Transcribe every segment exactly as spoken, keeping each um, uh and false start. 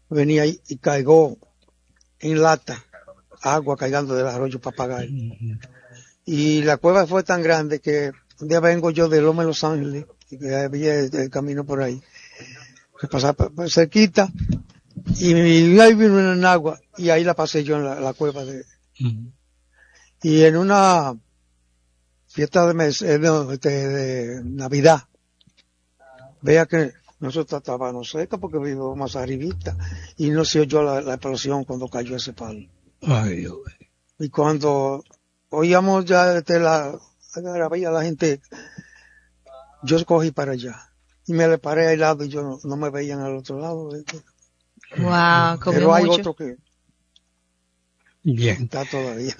venía y, y caigó en lata, agua cayendo del arroyo Papagayo. Uh-huh. Y la cueva fue tan grande que un día vengo yo de Loma de Los Ángeles, y que había el camino por ahí, que pasaba cerquita, y ahí vino en agua, y ahí la pasé yo en la, la cueva de... Uh-huh. Y en una fiesta de, mes, de, de, de Navidad, vea que nosotros estábamos cerca porque vivimos más arribita, y no se oyó la, la explosión cuando cayó ese palo. Ay, Dios. Y cuando oíamos ya de la, la, la gente, yo cogí para allá, y me le paré al lado y yo no, no me veían al otro lado. Wow, pero hay mucho. otro que bien está todavía.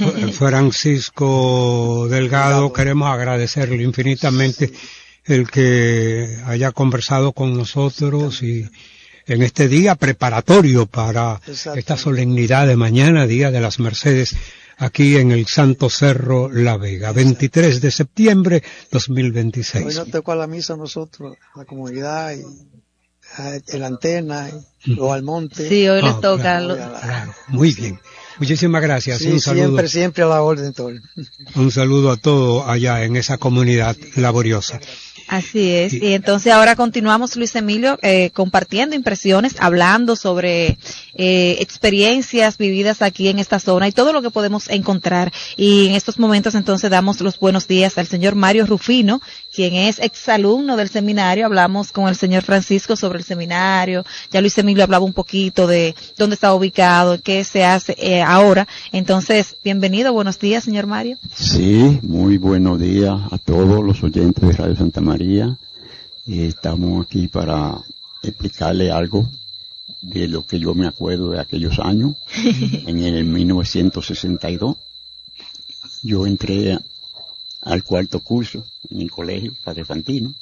Francisco Delgado, queremos agradecerle infinitamente el que haya conversado con nosotros y en este día preparatorio para esta solemnidad de mañana, Día de las Mercedes, aquí en el Santo Cerro La Vega, veintitrés de septiembre dos mil veintiséis. Hoy nos tocó a la misa nosotros, la comunidad y el Antena y los Almonte. Sí, hoy ah, les toca. Claro, lo... claro, muy bien. Muchísimas gracias. Sí, un saludo. siempre, siempre a la orden, todo. Un saludo a todos allá en esa comunidad laboriosa. Así es, y entonces ahora continuamos, Luis Emilio, eh, compartiendo impresiones, hablando sobre eh, experiencias vividas aquí en esta zona y todo lo que podemos encontrar. Y en estos momentos entonces damos los buenos días al señor Mario Rufino, quien es exalumno del seminario. Hablamos con el señor Francisco sobre el seminario, ya Luis Emilio hablaba un poquito de dónde está ubicado, qué se hace eh, ahora. Entonces, bienvenido, buenos días, señor Mario. Sí, muy buenos días a todos los oyentes de Radio Santa María. María, eh, estamos aquí para explicarle algo de lo que yo me acuerdo de aquellos años. En el mil novecientos sesenta y dos yo entré al cuarto curso en el colegio Padre Fantino,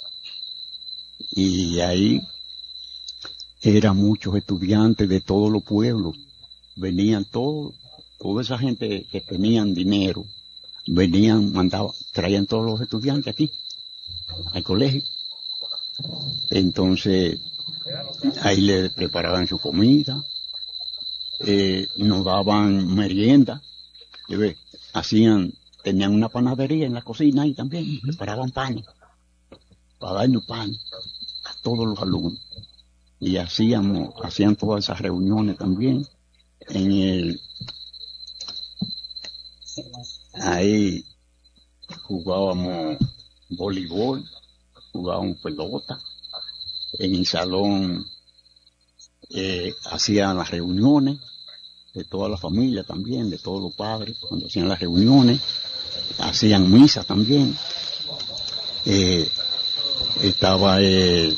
y ahí eran muchos estudiantes de todos los pueblos, venían todos, toda esa gente que tenían dinero, venían, mandaban, traían todos los estudiantes aquí al colegio. Entonces ahí le preparaban su comida, eh, nos daban merienda, ¿ve? Hacían, tenían una panadería en la cocina y también uh-huh. preparaban panes para darnos pan a todos los alumnos, y hacíamos, hacían todas esas reuniones también en el, ahí jugábamos voleibol, jugábamos pelota, en el salón eh, hacían las reuniones de toda la familia también, de todos los padres, cuando hacían las reuniones, hacían misa también, eh, estaba eh,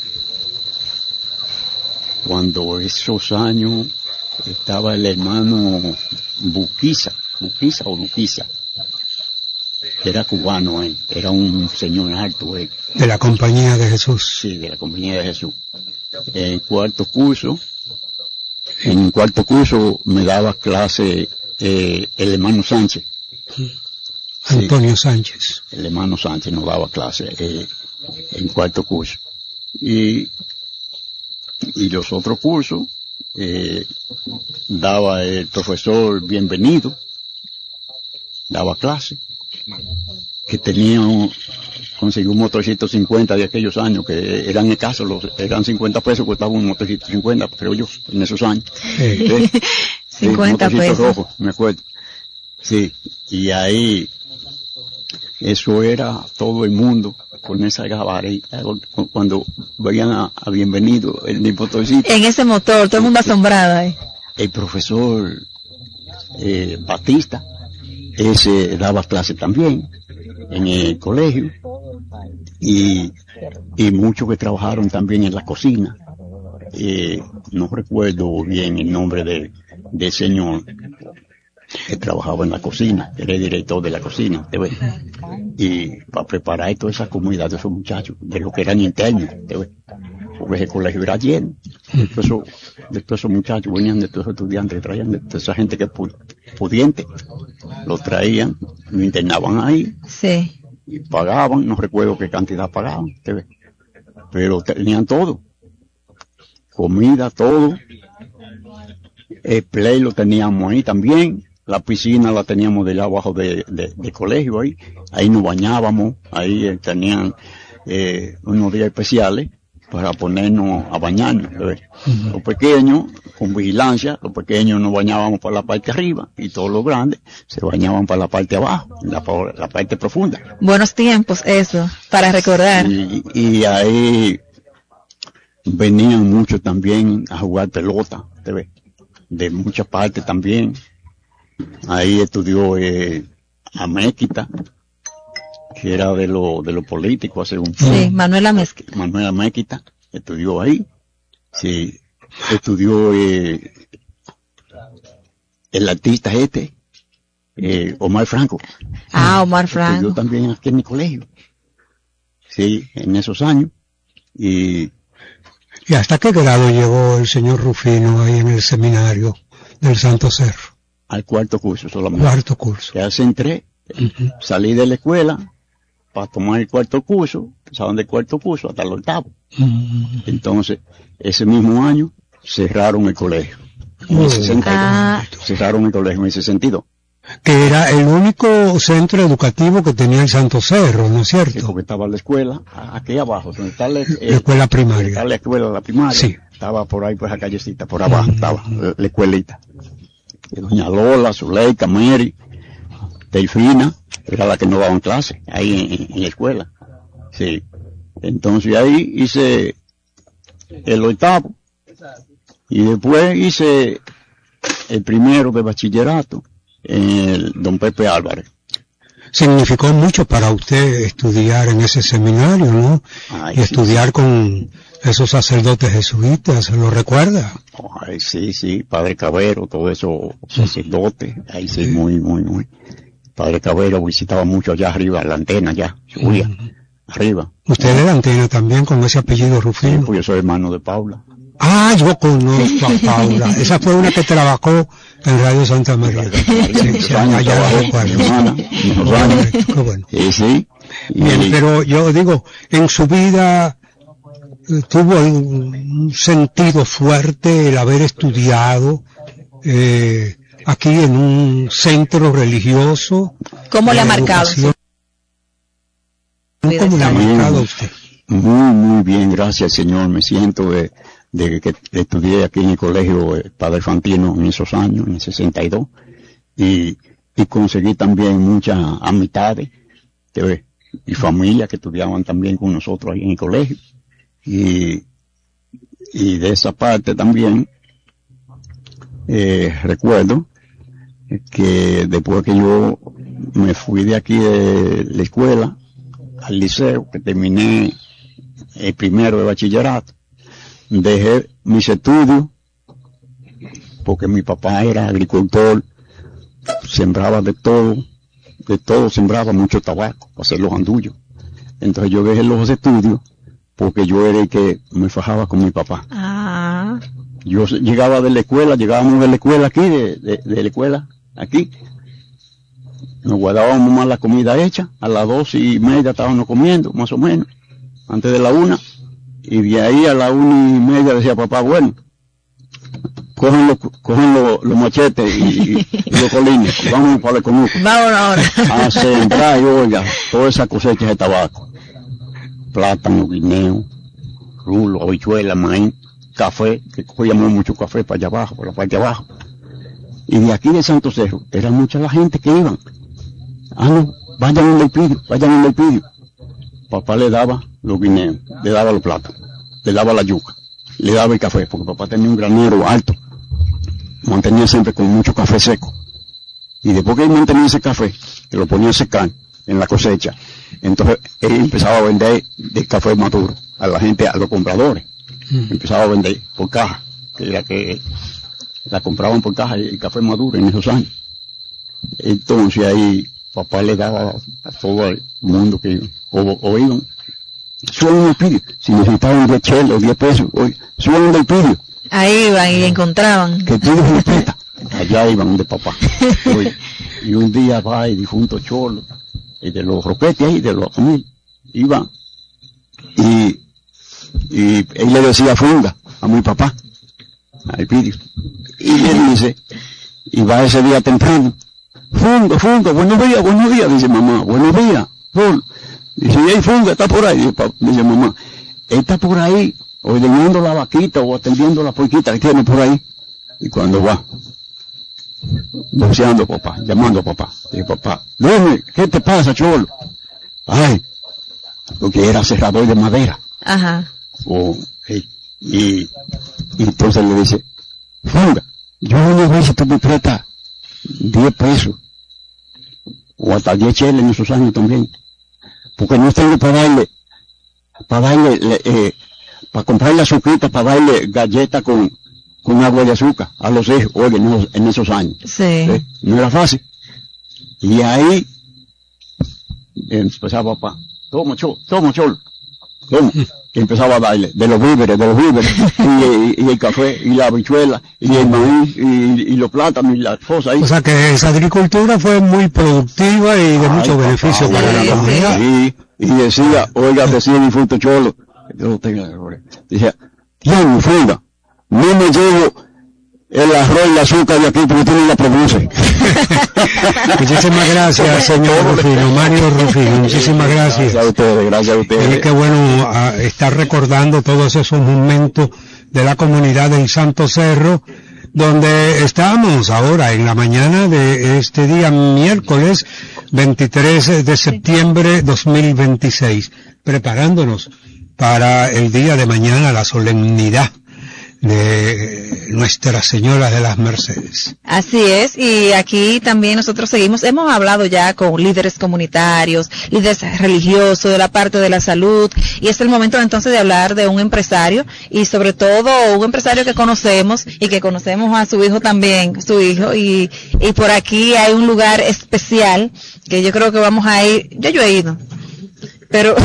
cuando esos años estaba el hermano Buquiza, Buquiza o Luquiza, era cubano él, era un señor alto él. De la Compañía de Jesús. Sí, de la Compañía de Jesús. En cuarto curso, en cuarto curso me daba clase eh, el hermano Sánchez. Antonio sí, Sánchez. El hermano Sánchez nos daba clase eh, en cuarto curso. Y, y los otros cursos eh, daba el profesor Bienvenido, daba clase, que tenía un, consiguió un motor ciento cincuenta de aquellos años, que eran escasos, los, eran cincuenta pesos, costaba un motor ciento cincuenta, creo yo, en esos años. Sí. ¿Eh? cincuenta sí, pesos. Rojo, me acuerdo. Sí, y ahí, eso era todo el mundo con esa gabarita, cuando veían a, a Bienvenido, el motorcito. En ese motor, todo el mundo asombrado, ¿eh? El profesor eh, Batista, ese daba clase también en el colegio, y, y muchos que trabajaron también en la cocina. Eh, no recuerdo bien el nombre de, del señor que trabajaba en la cocina, era el director de la cocina, ¿te ves? Y para preparar toda esa comida de esos muchachos, de los que eran internos, ¿te ves? Porque ese colegio era lleno. Después esos, después esos muchachos venían de todos esos estudiantes, traían de toda esa gente que pudiente, los traían, lo internaban ahí, sí, y pagaban, no recuerdo qué cantidad pagaban, ¿te ves? Pero tenían todo, comida, todo, El play lo teníamos ahí también. La piscina la teníamos de allá abajo de, de, de colegio ahí. Ahí nos bañábamos. Ahí eh, tenían eh, unos días especiales para ponernos a bañarnos. ¿Ves? Uh-huh. Los pequeños, con vigilancia, los pequeños nos bañábamos por la parte arriba y todos los grandes se bañaban para la parte abajo, la, la parte profunda. Buenos tiempos, eso, para recordar. Y, y ahí venían muchos también a jugar pelota, ¿ves? De muchas partes también. Ahí estudió eh, Améquita, que era de lo de lo político hace un tiempo. Sí, Manuel Améquita. Manuel Améquita estudió ahí. Sí, estudió eh, el artista este, eh, Omar Franco. Ah, Omar Franco. Estudió también aquí en mi colegio. Sí, en esos años. Y ¿Y hasta qué grado llegó el señor Rufino ahí en el seminario del Santo Cerro? Al cuarto curso solamente. Cuarto curso. Ya se entré, uh-huh. Salí de la escuela para tomar el cuarto curso, pasaban del cuarto curso hasta el octavo. Uh-huh. Entonces, ese mismo año cerraron el colegio. En el sesenta y dos. Ah. Cerraron el colegio en el sesenta y dos. Que era el único centro educativo que tenía el Santo Cerro, ¿no es cierto? Sí, porque estaba la escuela, aquí abajo, donde está la, eh, la escuela primaria. Está la escuela, la primaria. Sí. Estaba por ahí, pues, la callecita, por abajo, uh-huh. Estaba la, la escuelita. Y doña Lola, Zuleika, Mary, Delfina, era la que nos daban clase, ahí en, en la escuela. Sí. Entonces ahí hice el octavo, y después hice el primero de bachillerato, el don Pepe Álvarez. Significó mucho para usted estudiar en ese seminario, ¿no? Ay, y estudiar sí, con esos sacerdotes jesuitas, ¿lo recuerda? Ay, sí, sí, Padre Cabero, todo eso, sacerdotes, ahí sí, muy, muy, muy. Padre Cabero visitaba mucho allá arriba, la antena allá, subía, uh-huh. Arriba. ¿Usted es la antena también con ese apellido Rufino? Sí, pues yo soy hermano de Paula. Ah, yo conozco a Paula. Esa fue una que trabajó en Radio Santa María. Sí, sí, allá la recuerdo. Qué bueno. Sí, sí. Bien, pero yo digo, en su vida tuvo un sentido fuerte el haber estudiado eh, aquí en un centro religioso. ¿Cómo le ha marcado? ¿Cómo le ha marcado a usted? Muy, muy bien, gracias Señor. Me siento de, de que estudié aquí en el colegio eh, Padre Fantino en esos años, en el sesenta y dos, y, y conseguí también muchas amistades que, y familias que estudiaban también con nosotros ahí en el colegio. Y, y de esa parte también, eh, recuerdo que después que yo me fui de aquí de la escuela al liceo, que terminé el primero de bachillerato, dejé mis estudios porque mi papá era agricultor, sembraba de todo, de todo sembraba mucho tabaco para hacer los andullos. Entonces yo dejé los estudios porque yo era el que me fajaba con mi papá. Ah. Yo llegaba de la escuela, llegábamos de la escuela aquí, de, de, de la escuela aquí, nos guardábamos más la comida hecha, a las dos y media estábamos comiendo, más o menos, antes de la una, y de ahí a la una y media decía papá, bueno, cogen los, cogen los, los machetes y, y, y los colines, vamos para el conuco. Vamos ahora. A sembrar, y oiga, todas esas cosechas de tabaco, plátano, guineo, rulo, habichuela, maíz, café, que cogíamos mucho café para allá abajo, por la parte de abajo. Y de aquí de Santo Cerro, era mucha la gente que iban. Ah, no, vayan en el pidio, vayan en el pidio. Papá le daba los guineos, le daba los plátanos, le daba la yuca, le daba el café, porque papá tenía un granero alto, mantenía siempre con mucho café seco. Y después que él mantenía ese café, que lo ponía a secar en la cosecha, entonces él empezaba a vender el café maduro a la gente, a los compradores. Mm. Empezaba a vender por caja, que era que la compraban por caja el café maduro en esos años. Entonces ahí papá le daba a todo el mundo que o, o iban, suban el pidio, si necesitaban diez chelos, diez pesos, oye, suban del pidio. Ahí iban y encontraban. Que pidio se respeta. Allá iban de papá. Oye, y un día va el difunto Cholo, y de los roquetes ahí, de los familia, iba, y, y él le decía funda a mi papá, al pidio. Y él dice, y va ese día temprano, Funga, Funga, buenos días, buenos días, dice mamá, buenos días, Paul. Dice, y ahí Funga, está por ahí, dice mamá, él está por ahí, ordenando la vaquita o atendiendo la porquita que tiene por ahí. Y cuando va, voceando papá, llamando a papá, dice papá, dime, ¿qué te pasa, cholo? Ay, porque era cerrador de madera. Ajá. Oh, hey. y, y entonces le dice, Funga, yo una vez tú me prestas diez pesos, o hasta diez cheles en esos años también, porque no tengo para darle, para darle, eh, para comprarle azuquita, para darle galletas con, con agua de azúcar a los hijos, oye, en esos, en esos años. Sí. ¿Eh? No era fácil. Y ahí empezaba papá, toma cholo, toma cholo, toma. Y empezaba a darle de los víveres, de los víveres, y, y, y el café, y la habichuela, y el maíz, y, y los plátanos, y las cosas ahí. O sea que esa agricultura fue muy productiva y de Ay, mucho papá, beneficio para sí, la comunidad. Sí, y decía, oiga, decía mi fruto cholo, yo lo tengo, decía, ¿quién, Frida? No me llevo el arroz y el azúcar de aquí porque tiene la produce. Muchísimas gracias, señor Rufino, Mario Rufino, muchísimas gracias. Gracias a ustedes, gracias a ustedes. Y qué bueno uh, estar recordando todos esos momentos de la comunidad del Santo Cerro, donde estamos ahora en la mañana de este día miércoles veintitrés de septiembre dos mil veintiséis, preparándonos para el día de mañana, la solemnidad de Nuestra Señora de las Mercedes. Así es, y aquí también nosotros seguimos, hemos hablado ya con líderes comunitarios, líderes religiosos, de la parte de la salud, y es el momento entonces de hablar de un empresario, y sobre todo un empresario que conocemos, y que conocemos a su hijo también, su hijo, y, y por aquí hay un lugar especial, que yo creo que vamos a ir, ya yo he ido, pero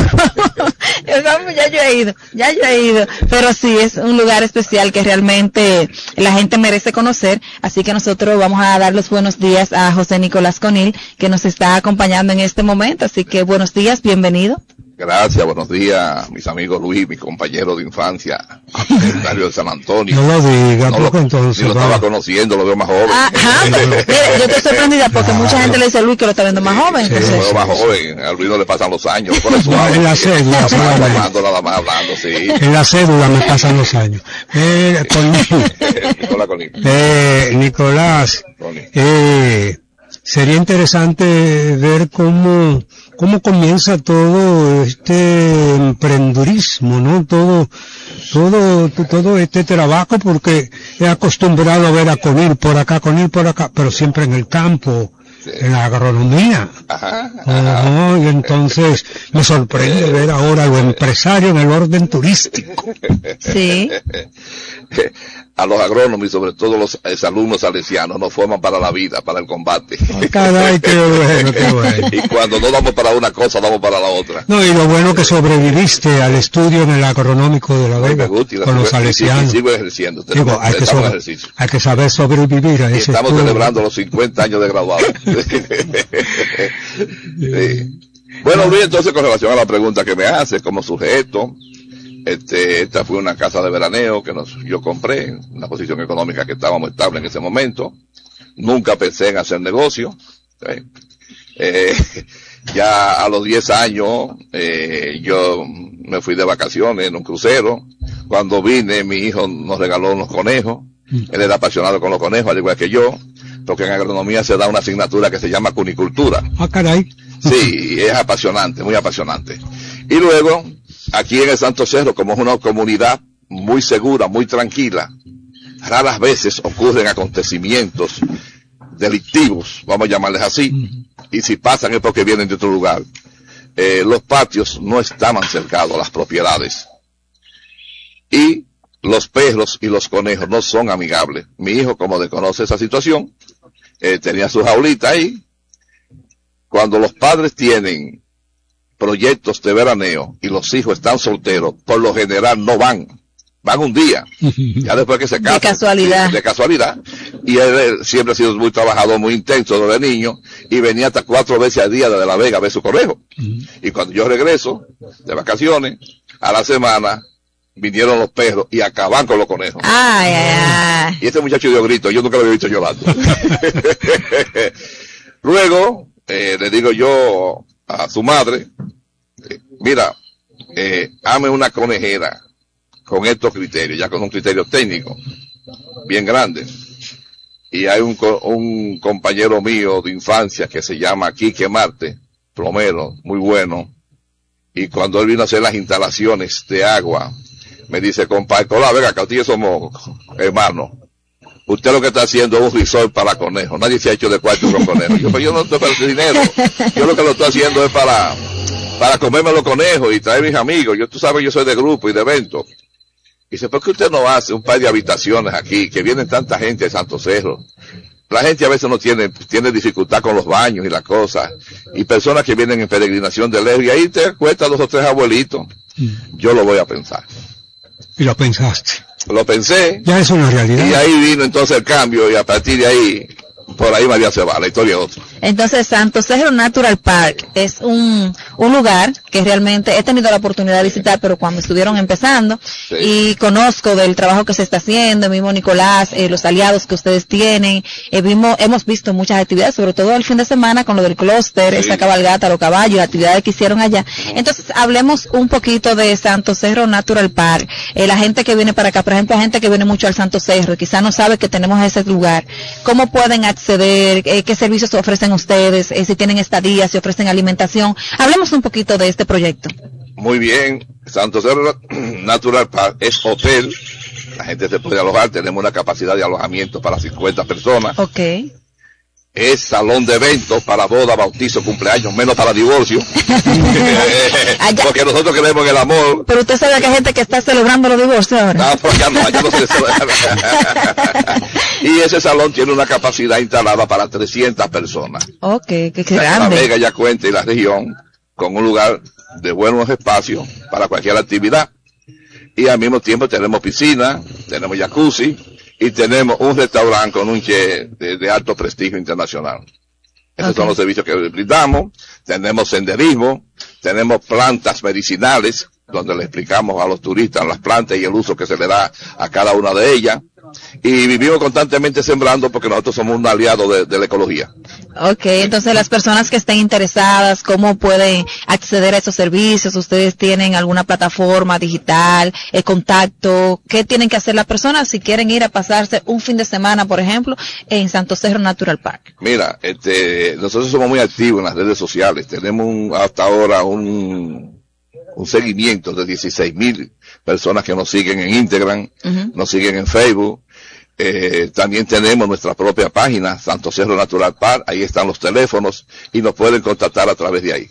ya yo he ido, ya yo he ido, pero sí es un lugar especial que realmente la gente merece conocer, así que nosotros vamos a dar los buenos días a José Nicolás Conil, que nos está acompañando en este momento, así que buenos días, bienvenido. Gracias, buenos días, mis amigos Luis, mi compañero de infancia, secretario de San Antonio. No lo diga, no porque lo, entonces... Ni lo estaba conociendo, lo veo más joven. Ajá, mire, yo estoy sorprendida porque mucha gente le dice a Luis que lo está viendo más joven. Sí, entonces... lo veo más joven, a Luis no le pasan los años. Por eso no, en la cédula, hablando, nada más hablando, sí. En la cédula me pasan los años. Eh, Conil, Nicolás Conil. Eh, Nicolás, eh, sería interesante ver cómo... cómo comienza todo este emprendurismo, ¿no? Todo, todo, todo este trabajo, porque he acostumbrado a ver a Conil por acá, Conil por acá, pero siempre en el campo, sí, en la agronomía. Ajá, ajá. Oh, y entonces me sorprende ver ahora a los empresarios en el orden turístico. Sí. A los agrónomos y sobre todo los alumnos salesianos nos forman para la vida, para el combate. Oh, caray, qué bueno, qué bueno. Y cuando no damos para una cosa, damos para la otra. No, y lo bueno que sobreviviste al estudio en el agronómico de La Vega, con sigo, los salesianos. Y, y sigo ejerciendo. Digo, tenemos, hay, que sobre, hay que saber sobrevivir a y ese estamos estudio. Celebrando los cincuenta años de graduado. Sí. Bueno, Luis, entonces con relación a la pregunta que me haces como sujeto, Este, esta fue una casa de veraneo que nos, yo compré, una posición económica que estábamos estable en ese momento. Nunca pensé en hacer negocio. ¿sí? Eh, ya a los diez años, eh, yo me fui de vacaciones en un crucero. Cuando vine, mi hijo nos regaló unos conejos. Él era apasionado con los conejos, al igual que yo, porque en agronomía se da una asignatura que se llama cunicultura. Ah, caray. Sí, es apasionante, muy apasionante. Y luego, aquí en el Santo Cerro, como es una comunidad muy segura, muy tranquila, raras veces ocurren acontecimientos delictivos, vamos a llamarles así, y si pasan es porque vienen de otro lugar. Eh, los patios no estaban cercados a las propiedades. Y los perros y los conejos no son amigables. Mi hijo, como desconoce esa situación, eh, tenía su jaulita ahí. Cuando los padres tienen proyectos de veraneo y los hijos están solteros, por lo general no van. Van un día, ya después que se casan. De casualidad. De, de casualidad. Y él, él siempre ha sido muy trabajador, muy intenso desde niño, y venía hasta cuatro veces al día desde La Vega a ver su conejo. Uh-huh. Y cuando yo regreso de vacaciones, a la semana, vinieron los perros y acaban con los conejos. Ay, ay, ay. Y este muchacho dio grito, yo nunca lo había visto llorando. Luego, eh, le digo yo a su madre, eh, mira, eh, ame una conejera con estos criterios, ya con un criterio técnico, bien grande. Y hay un, un compañero mío de infancia que se llama Quique Marte, plomero, muy bueno. Y cuando él vino a hacer las instalaciones de agua, me dice, compadre, Colá, venga, que ustedes somos hermanos. Usted lo que está haciendo es un resort para conejos. Nadie se ha hecho de cuarto con conejos. Yo, pero yo no estoy para ese dinero. Yo lo que lo estoy haciendo es para, para comerme los conejos y traer mis amigos. Yo, tú sabes, yo soy de grupo y de evento. Y dice, ¿por qué usted no hace un par de habitaciones aquí? Que vienen tanta gente de Santo Cerro. La gente a veces no tiene, tiene dificultad con los baños y las cosas. Y personas que vienen en peregrinación de lejos. Y ahí te cuesta dos o tres abuelitos. Yo lo voy a pensar. Y lo pensaste. Lo pensé. Ya es una realidad. Y ahí vino entonces el cambio y a partir de ahí, por ahí María se va, la historia es otra. Entonces, Santo Cerro Natural Park es un, un lugar que realmente he tenido la oportunidad de visitar, pero cuando estuvieron empezando, sí. Y conozco del trabajo que se está haciendo, mismo Nicolás, eh, los aliados que ustedes tienen, eh, vimos, hemos visto muchas actividades, sobre todo el fin de semana con lo del clúster, sí. Esa cabalgata, los caballos, las actividades que hicieron allá. Entonces, hablemos un poquito de Santo Cerro Natural Park. Eh, la gente que viene para acá, por ejemplo, la gente que viene mucho al Santo Cerro, quizá no sabe que tenemos ese lugar. ¿Cómo pueden acceder? Eh, ¿Qué servicios ofrecen ustedes? Eh, si tienen estadías, si ofrecen alimentación. Hablemos un poquito de este proyecto. Muy bien. Santo Cerro Natural Park es hotel. La gente se puede alojar. Tenemos una capacidad de alojamiento para cincuenta personas. Ok. Es salón de eventos para boda, bautizo, cumpleaños, menos para divorcio. Porque nosotros queremos el amor. Pero usted sabe que hay gente que está celebrando los divorcios ahora. No, por acá no, allá no se celebra. Y ese salón tiene una capacidad instalada para trescientas personas. Ok, qué grande. La Vega ya cuenta y la región con un lugar de buenos espacios para cualquier actividad. Y al mismo tiempo tenemos piscina, tenemos jacuzzi, y tenemos un restaurante con un chef de, de alto prestigio internacional. Esos okay. son los servicios que brindamos. Tenemos senderismo, tenemos plantas medicinales, donde le explicamos a los turistas las plantas y el uso que se le da a cada una de ellas. Y vivimos constantemente sembrando porque nosotros somos un aliado de, de la ecología. Ok, entonces las personas que estén interesadas, ¿cómo pueden acceder a esos servicios? ¿Ustedes tienen alguna plataforma digital, eh, contacto? ¿Qué tienen que hacer las personas si quieren ir a pasarse un fin de semana, por ejemplo, en Santo Cerro Natural Park? Mira, este, nosotros somos muy activos en las redes sociales. Tenemos un, hasta ahora un, un seguimiento de dieciséis mil personas que nos siguen en Instagram, uh-huh. nos siguen en Facebook. Eh, también tenemos nuestra propia página, Santo Cerro Natural Park, ahí están los teléfonos y nos pueden contactar a través de ahí.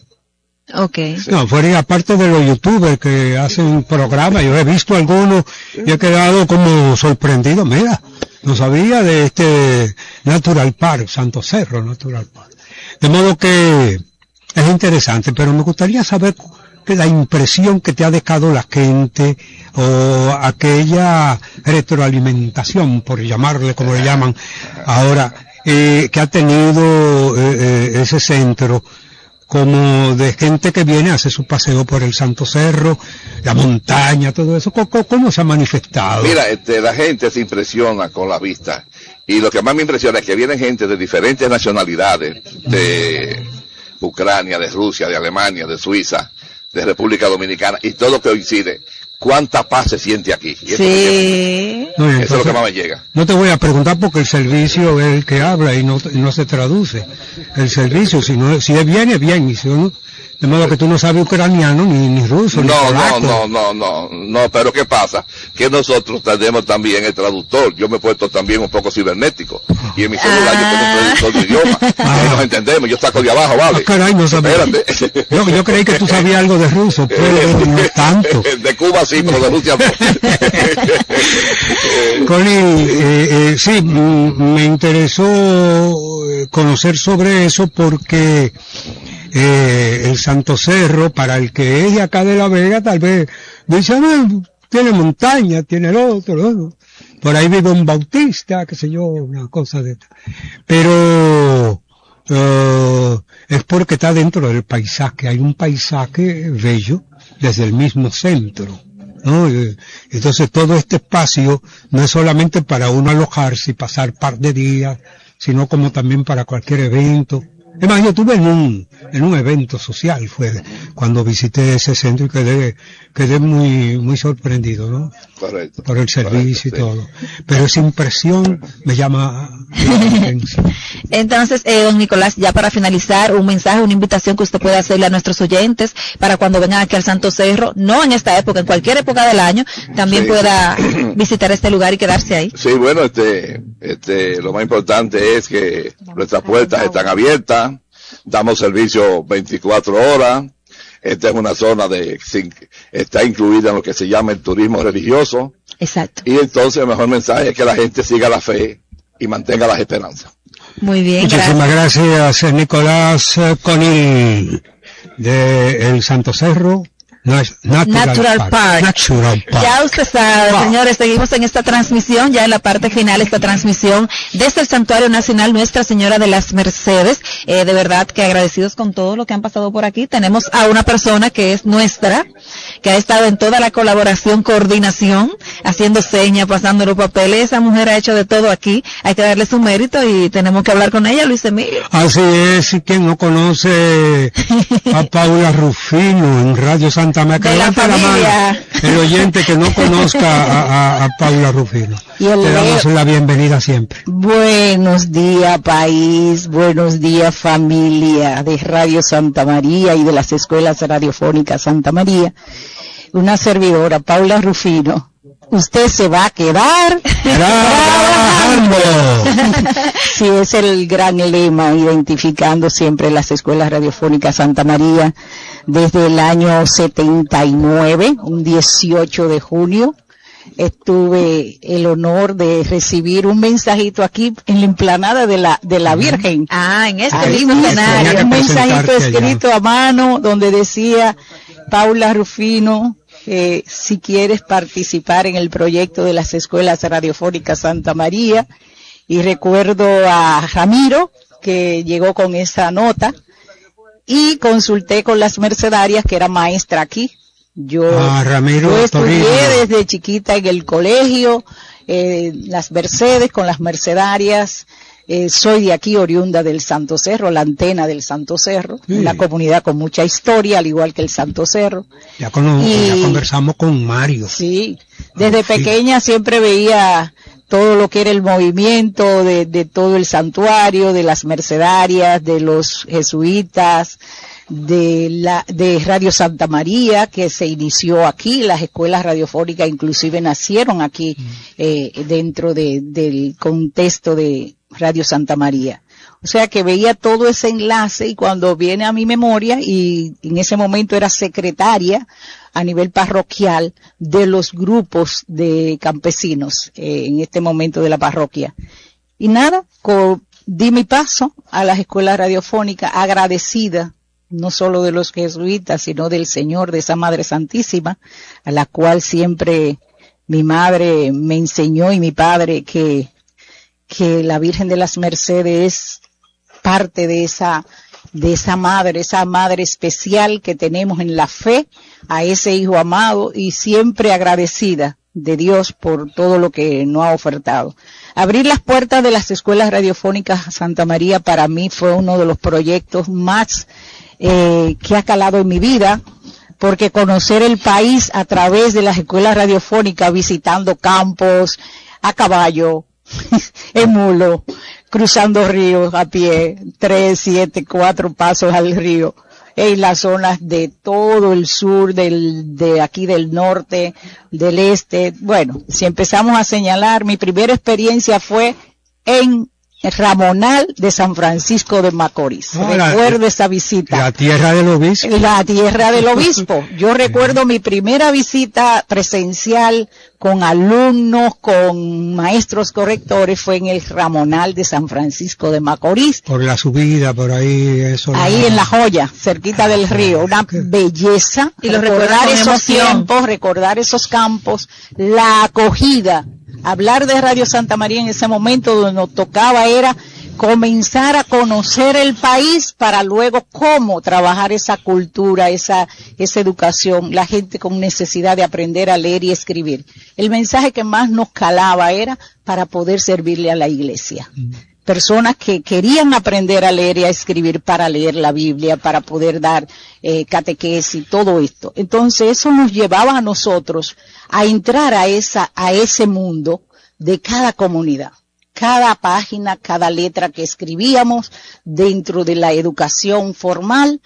Okay. Sí. No, fuera aparte de los youtubers que hacen programas, yo he visto algunos sí. y he quedado como sorprendido. Mira, no sabía de este Natural Park, Santo Cerro Natural Park. De modo que es interesante, pero me gustaría saber que la impresión que te ha dejado la gente o aquella retroalimentación, por llamarle como le llaman ahora, eh, que ha tenido eh, eh, ese centro, como de gente que viene a hacer su paseo por el Santo Cerro, la montaña, todo eso. ¿Cómo, cómo se ha manifestado? Mira, este, la gente se impresiona con la vista. Y lo que más me impresiona es que vienen gente de diferentes nacionalidades, de Ucrania, de Rusia, de Alemania, de Suiza, de República Dominicana, y todo coincide. ¿Cuánta paz se siente aquí? Y eso, sí. no, entonces, eso es lo que más me llega. No te voy a preguntar porque el servicio es el que habla y no, no se traduce. El servicio, si no, si es bien, es bien, y si no, de modo que tú no sabes ucraniano ni, ni ruso. No, ni no, no, no, no, no, pero ¿qué pasa? Que nosotros tenemos también el traductor. Yo me he puesto también un poco cibernético. Y en mi celular ah. yo tengo un traductor de idioma. Ah. Ahí nos entendemos. Yo saco de abajo, ¿vale? Ah, caray, no sabía. Espérate. Yo, yo creí que tú sabías algo de ruso, pero no tanto. De Cuba sí, pero de Rusia no. Colin, eh, eh, sí, me interesó conocer sobre eso porque eh, el Santo Cerro, para el que es de acá de La Vega, tal vez dice, no, tiene montaña, tiene el otro, ¿no? Por ahí vive un bautista, qué sé yo, una cosa de esta. Pero uh, es porque está dentro del paisaje, hay un paisaje bello desde el mismo centro. ¿no? Entonces todo este espacio no es solamente para uno alojarse y pasar par de días, sino como también para cualquier evento. Es más, yo estuve en un, en un evento social, fue cuando visité ese centro y quedé, quedé muy, muy sorprendido, ¿no? Correcto. Por el servicio correcto, y todo. Pero esa impresión me llama la atención. Entonces, eh, don Nicolás, ya para finalizar, un mensaje, una invitación que usted puede hacerle a nuestros oyentes para cuando vengan aquí al Santo Cerro, no en esta época, en cualquier época del año, también sí. pueda visitar este lugar y quedarse ahí. Sí, bueno, este, este, lo más importante es que nuestras puertas están abiertas, damos servicio veinticuatro horas. Esta es una zona de, está incluida en lo que se llama el turismo religioso. Exacto. Y entonces el mejor mensaje es que la gente siga la fe y mantenga las esperanzas. Muy bien. Muchísimas gracias, gracias Nicolás Conil de El Santo Cerro. Natural, Natural Park. Park. Natural Park. Ya usted sabe, Wow. señores, seguimos en esta transmisión, ya en la parte final, esta transmisión desde el Santuario Nacional Nuestra Señora de las Mercedes. Eh, de verdad que agradecidos con todo lo que han pasado por aquí. Tenemos a una persona que es nuestra, que ha estado en toda la colaboración, coordinación, haciendo señas, pasando los papeles. Esa mujer ha hecho de todo aquí. Hay que darle su mérito y tenemos que hablar con ella, Luis Emilio. Así es, y quien no conoce a Paula Rufino en Radio Santa María, De la familia. el oyente que no conozca a, a, a Paula Rufino. Y el Le damos Leo. la bienvenida siempre. Buenos días, país. Buenos días, familia de Radio Santa María y de las escuelas radiofónicas Santa María. Una servidora, Paula Rufino. Usted se va a quedar ¡Trabajando! Sí, es el gran lema, identificando siempre las escuelas radiofónicas Santa María desde el año setenta y nueve, un dieciocho de junio. Estuve el honor de recibir un mensajito aquí en la explanada de la de la Virgen. Ah, en este Ahí mismo mismo, escenario. Tenía que un mensajito presentarte allá. escrito a mano donde decía: Paula Rufino, eh, si quieres participar en el proyecto de las escuelas radiofónicas Santa María. Y recuerdo a Ramiro, que llegó con esa nota, y consulté con las mercedarias, que era maestra aquí. Yo, Ah, Ramiro yo estudié Toribio. desde chiquita en el colegio, eh, las Mercedes, con las mercedarias. Eh, soy de aquí, oriunda del Santo Cerro, la antena del Santo Cerro, Sí. una comunidad con mucha historia, al igual que el Santo Cerro. Ya, cono- Y- ya conversamos con Mario. Sí, desde Ah, sí. pequeña siempre veía todo lo que era el movimiento de, de todo el santuario, de las mercedarias, de los jesuitas, de la de Radio Santa María, que se inició aquí. Las escuelas radiofónicas inclusive nacieron aquí, eh, dentro de, del contexto de Radio Santa María. O sea que veía todo ese enlace, y cuando viene a mi memoria, y en ese momento era secretaria a nivel parroquial de los grupos de campesinos, eh, en este momento de la parroquia. Y nada, co- di mi paso a las escuelas radiofónicas, agradecida no solo de los jesuitas, sino del Señor, de esa Madre Santísima, a la cual siempre mi madre me enseñó, y mi padre, que, que la Virgen de las Mercedes es parte de esa, de esa madre, esa madre especial que tenemos en la fe, a ese hijo amado, y siempre agradecida de Dios por todo lo que nos ha ofertado. Abrir las puertas de las escuelas radiofónicas Santa María para mí fue uno de los proyectos más eh, que ha calado en mi vida, porque conocer el país a través de las escuelas radiofónicas, visitando campos, a caballo, en mulo, cruzando ríos a pie, tres, siete, cuatro pasos al río, en las zonas de todo el sur, del, de aquí del norte, del este. Bueno, si empezamos a señalar, mi primera experiencia fue en Ramonal de San Francisco de Macorís. Ah, la- Recuerdo esa visita. La tierra del obispo. La tierra del obispo. Yo recuerdo mi primera visita presencial con alumnos, con maestros correctores, fue en el Ramonal de San Francisco de Macorís. Por la subida, por ahí, eso. Ahí en La Joya, cerquita del río, una belleza. Y lo recordar recuerda con esos emoción. tiempos, recordar esos campos, la acogida. Hablar de Radio Santa María en ese momento donde nos tocaba era comenzar a conocer el país para luego cómo trabajar esa cultura, esa, esa educación, la gente con necesidad de aprender a leer y escribir. El mensaje que más nos calaba era para poder servirle a la iglesia. Personas que querían aprender a leer y a escribir para leer la Biblia, para poder dar eh, catequesis, todo esto. Entonces eso nos llevaba a nosotros a entrar a esa, a ese mundo de cada comunidad. Cada página, cada letra que escribíamos dentro de la educación formal,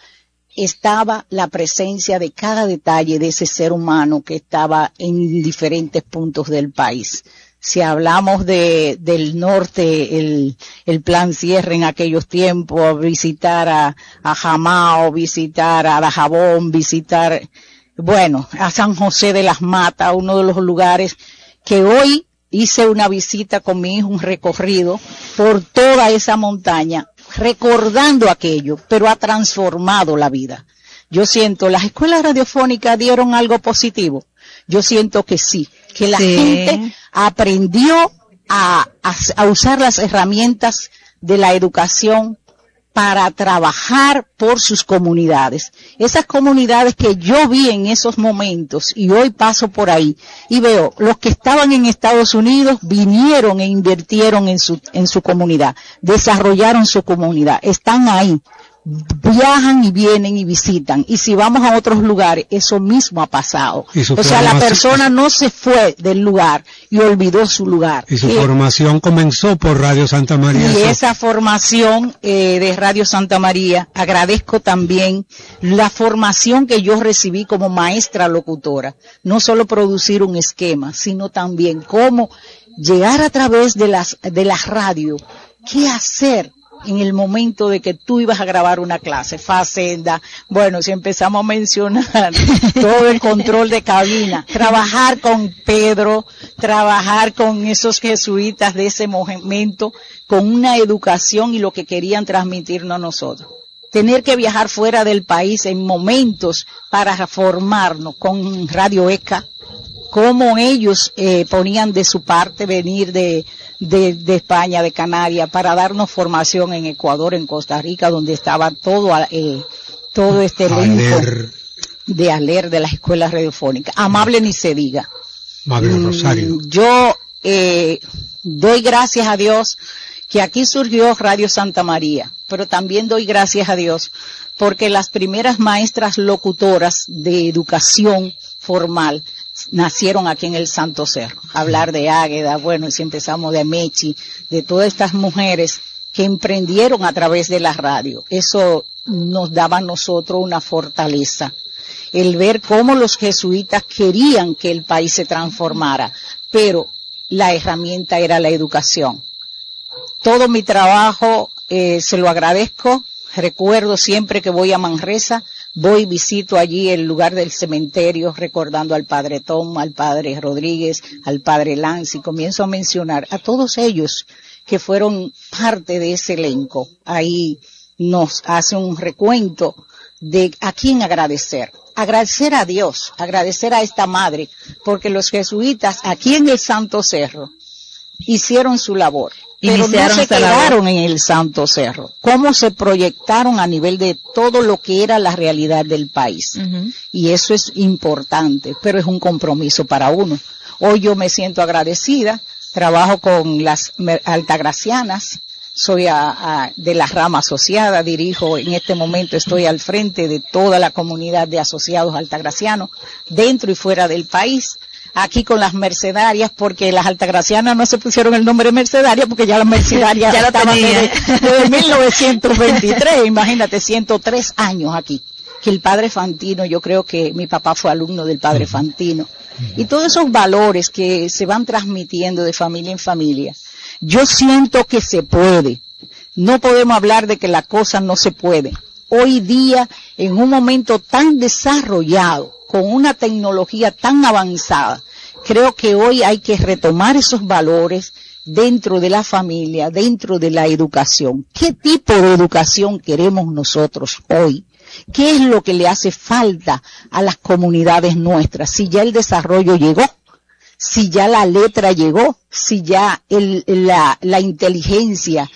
estaba la presencia de cada detalle de ese ser humano que estaba en diferentes puntos del país. Si hablamos de, del norte, el, el plan Cierre en aquellos tiempos, visitar a, a Jamao, visitar a Dajabón, visitar, bueno, a San José de las Matas, uno de los lugares que hoy hice una visita con mi hijo, un recorrido por toda esa montaña, recordando aquello, pero ha transformado la vida. Yo siento, las escuelas radiofónicas dieron algo positivo. Yo siento que sí, que la sí. gente aprendió a, a, a usar las herramientas de la educación para trabajar por sus comunidades. Esas comunidades que yo vi en esos momentos, y hoy paso por ahí, y veo, los que estaban en Estados Unidos vinieron e invirtieron en su, en su comunidad, desarrollaron su comunidad, están ahí, viajan y vienen y visitan, y si vamos a otros lugares, eso mismo ha pasado. O sea, la persona no se fue del lugar y olvidó su lugar. Y su y, formación comenzó por Radio Santa María. Y esa formación eh, de Radio Santa María, agradezco también la formación que yo recibí como maestra locutora. No solo producir un esquema, sino también cómo llegar a través de las, de las radios, qué hacer en el momento de que tú ibas a grabar una clase, Facenda, bueno, si empezamos a mencionar todo el control de cabina, trabajar con Pedro, trabajar con esos jesuitas de ese momento, con una educación y lo que querían transmitirnos a nosotros. Tener que viajar fuera del país en momentos para formarnos con Radio E C A, cómo ellos eh, ponían de su parte venir de De, de España, de Canarias, para darnos formación en Ecuador, en Costa Rica, donde estaba todo eh, todo este elenco Aler. de Aler de las escuelas radiofónicas. Amable ni se diga. Amable Rosario. Yo eh, doy gracias a Dios que aquí surgió Radio Santa María, pero también doy gracias a Dios porque las primeras maestras locutoras de educación formal nacieron aquí en el Santo Cerro. Hablar de Águeda, bueno, si empezamos de Mechi, de todas estas mujeres que emprendieron a través de la radio. Eso nos daba a nosotros una fortaleza. El ver cómo los jesuitas querían que el país se transformara, pero la herramienta era la educación. Todo mi trabajo eh, se lo agradezco. Recuerdo siempre que voy a Manresa, voy y visito allí el lugar del cementerio, recordando al padre Tom, al padre Rodríguez, al padre Lance, y comienzo a mencionar a todos ellos que fueron parte de ese elenco. Ahí nos hace un recuento de a quién agradecer. Agradecer a Dios, agradecer a esta madre, porque los jesuitas aquí en el Santo Cerro hicieron su labor. Pero no se quedaron en el Santo Cerro. Cómo se proyectaron a nivel de todo lo que era la realidad del país. Uh-huh. Y eso es importante, pero es un compromiso para uno. Hoy yo me siento agradecida, trabajo con las altagracianas, soy a, a, de la rama asociada, dirijo, en este momento estoy al frente de toda la comunidad de asociados altagracianos, dentro y fuera del país. Aquí con las mercedarias, porque las altagracianas no se pusieron el nombre de mercedaria, porque ya las mercedarias ya estaban desde, desde mil novecientos veintitrés, imagínate, ciento tres años aquí. Que el padre Fantino, yo creo que mi papá fue alumno del padre Fantino. Y todos esos valores que se van transmitiendo de familia en familia, yo siento que se puede. No podemos hablar de que la cosa no se puede. Hoy día, en un momento tan desarrollado, con una tecnología tan avanzada, creo que hoy hay que retomar esos valores dentro de la familia, dentro de la educación. ¿Qué tipo de educación queremos nosotros hoy? ¿Qué es lo que le hace falta a las comunidades nuestras? Si ya el desarrollo llegó, si ya la letra llegó, si ya el, la, la inteligencia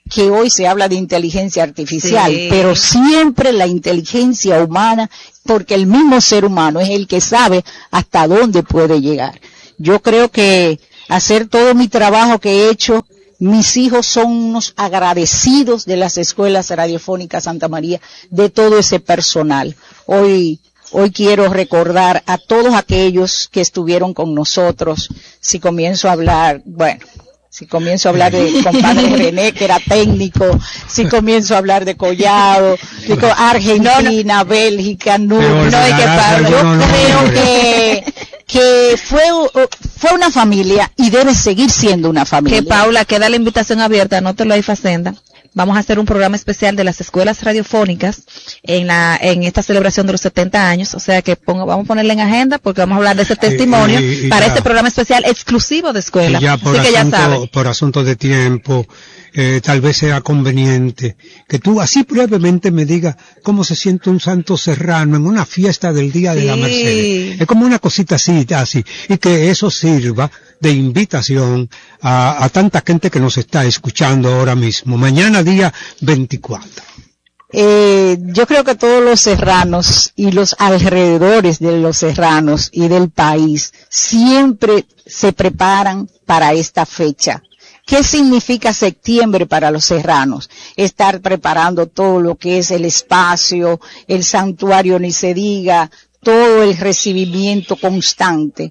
que hoy se habla de inteligencia artificial, sí. pero siempre la inteligencia humana, porque el mismo ser humano es el que sabe hasta dónde puede llegar. Yo creo que hacer todo mi trabajo que he hecho, mis hijos son unos agradecidos de las escuelas radiofónicas Santa María, de todo ese personal. Hoy, hoy quiero recordar a todos aquellos que estuvieron con nosotros. Si comienzo a hablar, bueno, si comienzo a hablar de compadre René, que era técnico, si comienzo a hablar de Collado, de Argentina, Bélgica, no, no, no hay que parar. Yo creo que, que fue, fue una familia y debe seguir siendo una familia. Que Paula, queda la invitación abierta, anótelo ahí, Facenda. Vamos a hacer un programa especial de las escuelas radiofónicas en la en esta celebración de los setenta años, o sea que ponga, vamos a ponerle en agenda porque vamos a hablar de ese testimonio y, y para ya, este programa especial exclusivo de escuela. Ya por, así asunto, que ya saben. Por asuntos de tiempo, eh, tal vez sea conveniente que tú así brevemente me digas cómo se siente un santo serrano en una fiesta del Día sí. de la Mercedes. Es como una cosita así, así, y que eso sirva de invitación a, a tanta gente que nos está escuchando ahora mismo. Mañana día veinticuatro. Eh, yo creo que todos los serranos y los alrededores de los serranos y del país siempre se preparan para esta fecha. ¿Qué significa septiembre para los serranos? Estar preparando todo lo que es el espacio, el santuario ni se diga, todo el recibimiento constante.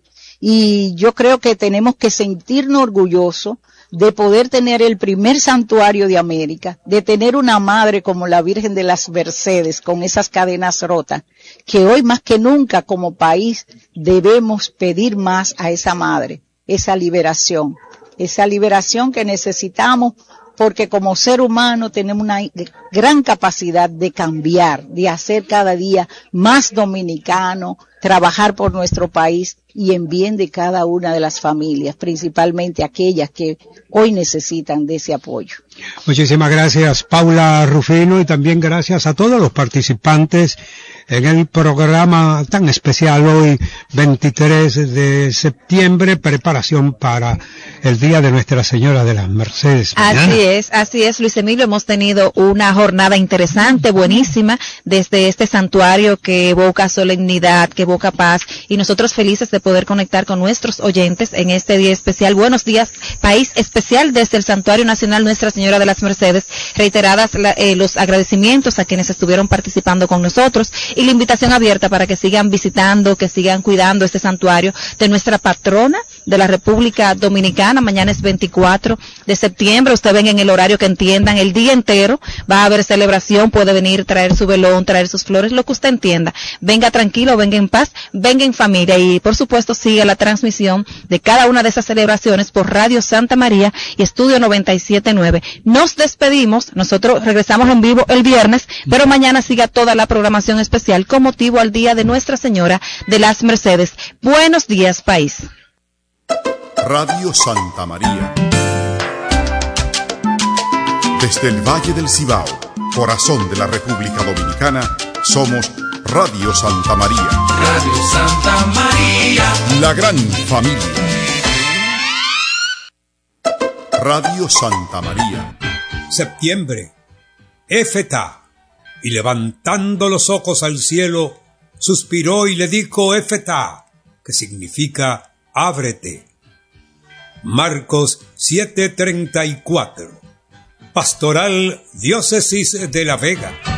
Y yo creo que tenemos que sentirnos orgullosos de poder tener el primer santuario de América, de tener una madre como la Virgen de las Mercedes con esas cadenas rotas, que hoy más que nunca como país debemos pedir más a esa madre, esa liberación, esa liberación que necesitamos porque como ser humano tenemos una gran capacidad de cambiar, de hacer cada día más dominicano, trabajar por nuestro país y en bien de cada una de las familias, principalmente aquellas que hoy necesitan de ese apoyo. Muchísimas gracias, Paula Rufino, y también gracias a todos los participantes en el programa tan especial hoy, veintitrés de septiembre, preparación para el Día de Nuestra Señora de las Mercedes. Mañana. Así es, así es, Luis Emilio, hemos tenido una jornada interesante, buenísima, desde este santuario que evoca solemnidad, que evoca paz, y nosotros felices de poder conectar con nuestros oyentes en este día especial. Buenos días, país especial desde el Santuario Nacional Nuestra Señora de las Mercedes, reiteradas la, eh, los agradecimientos a quienes estuvieron participando con nosotros, y la invitación abierta para que sigan visitando, que sigan cuidando este santuario de nuestra patrona de la República Dominicana. Mañana es veinticuatro de septiembre, ustedes ven en el horario que entiendan, el día entero va a haber celebración, puede venir, traer su velón, traer sus flores, lo que usted entienda. Venga tranquilo, venga en paz, venga en familia, y por supuesto siga la transmisión de cada una de esas celebraciones por Radio Santa María y Estudio noventa y siete punto nueve. Nos despedimos, nosotros regresamos en vivo el viernes, pero mañana siga toda la programación especial con motivo al Día de Nuestra Señora de las Mercedes. Buenos días, país. Radio Santa María. Desde el Valle del Cibao, corazón de la República Dominicana, somos Radio Santa María. Radio Santa María. La gran familia. Radio Santa María. Septiembre. Éfeta. Y levantando los ojos al cielo, suspiró y le dijo Éfeta, que significa ábrete. Marcos siete treinta y cuatro. Pastoral Diócesis de La Vega.